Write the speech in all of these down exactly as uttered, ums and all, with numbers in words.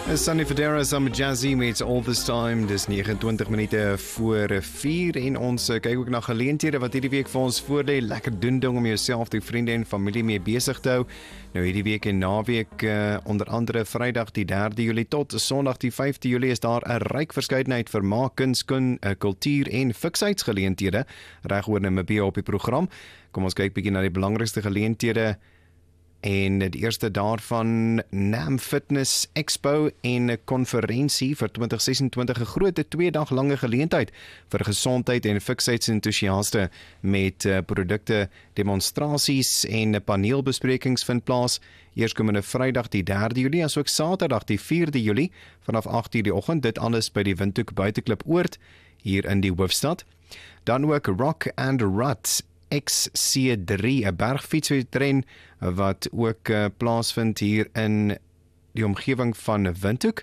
Sunny Federa saam met Jazzy met All This Time. Dis nege en twintig minute voor vier en ons kyk ook na geleenthede wat hierdie week vir ons voorlê. Lekker doen ding om jouself, die vriende en familie mee besig te hou. Nou hierdie week en naweek uh, onder andere Vrydag die derde Julie tot Sondag die vyfde Julie is daar 'n ryk verskeidenheid vermaak, kuns, kun, uh, kultuur en fiksheidsgeleenthede reg oor Namibië op die program. Kom ons kyk bietjie na die belangrikste geleenthede. En die eerste daarvan Nam Fitness Expo en 'n konferensie vir twintig ses en twintig, 'n groot twee dag lange geleentheid vir gesondheid en fiksheidsentoesiaste met uh, produkte, demonstrasies en paneelbesprekings vind plaas. Eerskomende Vrydag die derde Julie, asook Saterdag die vierde Julie vanaf agt uur die oggend, dit alles by die Windhoek Buiteklip Oord hier in die hoofstad. Dan ook Rock and Rut X C drie, 'n bergfietswedren wat ook uh, plaasvind hier in die omgewing van Windhoek.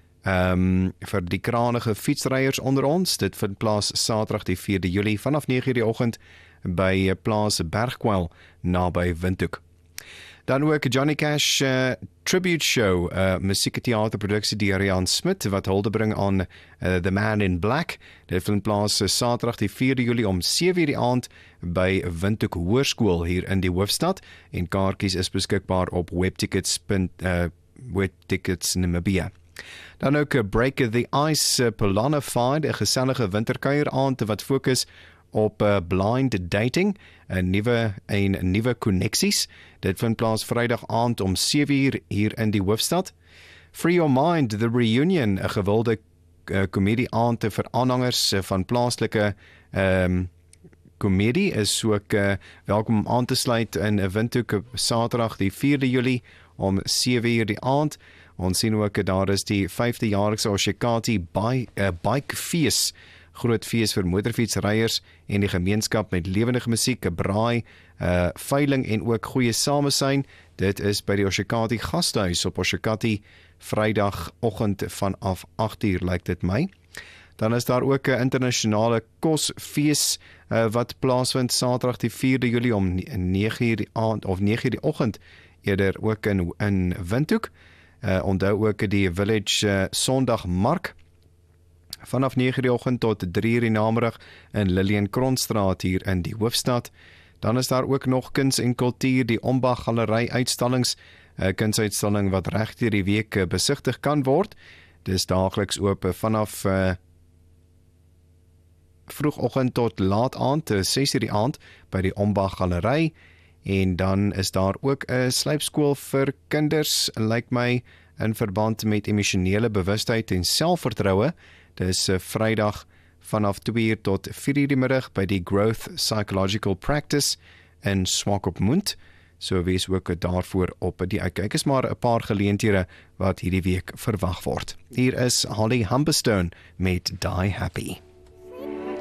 Um, vir die kranige fietsryers onder ons, dit vind plaas Saterdag die vierde Julie vanaf nege uur die oggend by plaas Bergkwel naby Windhoek. Dan ook Johnny Cash uh, Tribute Show, uh, musiektheaterproduksie deur Jan Smit, wat hulde bring aan uh, The Man in Black. Dit vind plaas uh, Saterdag die vierde Julie om sewe uur die aand by Windhoek Hoërskool hier in die hoofstad. En kaartjies is beskikbaar op webtickets. Uh, webtickets Namibia. Dan ook uh, Break the Ice uh, Polonified, 'n gesellige winterkuier aand wat fokus op uh, blind dating, 'n nuwe en nuwe koneksies. Dit vind plaas Vrydag aand om sewe uur hier in die hoofstad. Free Your Mind, The Reunion, 'n gewilde uh, komedie aand vir aanhangers uh, van plaaslike um, komedie, is ook uh, welkom om aan te sluit in 'n Windhoek op Saterdag die vierde Julie om sewe uur die aand. Ons sien ook daar is die vyfde jaarlikse Oshikati Bike, uh, Bike Fees, groot fees vir motorfietsryers en die gemeenskap met lewendige musiek, 'n braai, uh, veiling en ook goeie samesyn. Dit is by die Oshikati Gasthuis op Oshikati Vrydag oggend vanaf agt uur, lyk dit my. Dan is daar ook 'n internasionale kosfees uh, wat plaasvind Saterdag die vierde Julie om nege uur die aand of nege uur die oggend eerder ook in in Windhoek. Uh, onthou ook die Village uh, Sondagmark vanaf nege uur die oggend tot drie uur die namiddag in Lillian Kronstraat hier in die hoofstad. Dan is daar ook nog kuns en kultuur, die Ombag Galery uitstallings, 'n uh, kunsuitstalling wat reg deur die week uh, besigtig kan word. Dis daagliks oop vanaf uh, vroegoggend tot laat aand, ses uur die aand by die Ombag Galery. En dan is daar ook 'n slypskool vir kinders, lyk my, in verband met emosionele bewustheid en selfvertroue. Dis uh, Vrydag vanaf twee uur tot vier uur die middag by die Growth Psychological Practice in Swakopmund. So wees ook daarvoor op die uitkyk. Is maar 'n paar geleenthede wat hierdie week verwag word. Hier is Holly Humberstone met Die Happy.